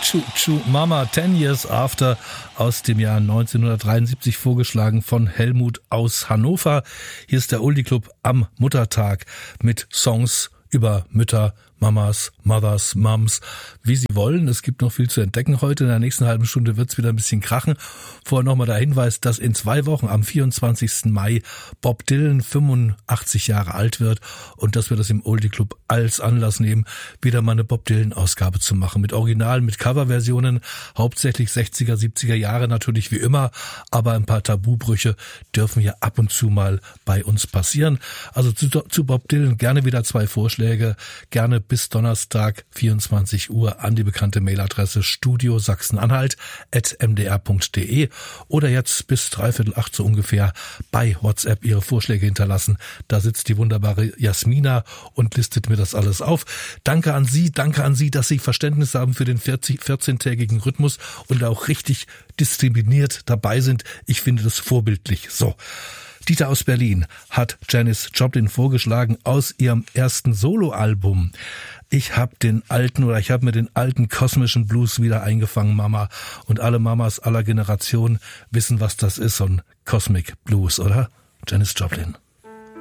Choo Choo Mama 10 Years After aus dem Jahr 1973, vorgeschlagen von Helmut aus Hannover. Hier ist der Oldie Club am Muttertag mit Songs über Mütter, Mamas, Mothers, Mums, wie sie wollen. Es gibt noch viel zu entdecken heute. In der nächsten halben Stunde wird's wieder ein bisschen krachen. Vorher nochmal der Hinweis, dass in 2 Wochen am 24. Mai Bob Dylan 85 Jahre alt wird und dass wir das im Oldie Club als Anlass nehmen, wieder mal eine Bob Dylan Ausgabe zu machen. Mit Original, mit Coverversionen, hauptsächlich 60er, 70er Jahre natürlich wie immer, aber ein paar Tabubrüche dürfen ja ab und zu mal bei uns passieren. Also zu Bob Dylan gerne wieder 2 Vorschläge, gerne bis Donnerstag 24 Uhr an die bekannte Mailadresse studiosachsen-anhalt@mdr.de oder jetzt bis 7:45 so ungefähr bei WhatsApp Ihre Vorschläge hinterlassen. Da sitzt die wunderbare Jasmina und listet mir das alles auf. Danke an Sie, dass Sie Verständnis haben für den 14-tägigen Rhythmus und auch richtig diszipliniert dabei sind. Ich finde das vorbildlich. So. Dieter aus Berlin hat Janis Joplin vorgeschlagen aus ihrem ersten Soloalbum. Ich habe mir den alten kosmischen Blues wieder eingefangen, Mama. Und alle Mamas aller Generationen wissen, was das ist, so ein Cosmic Blues, oder? Janis Joplin.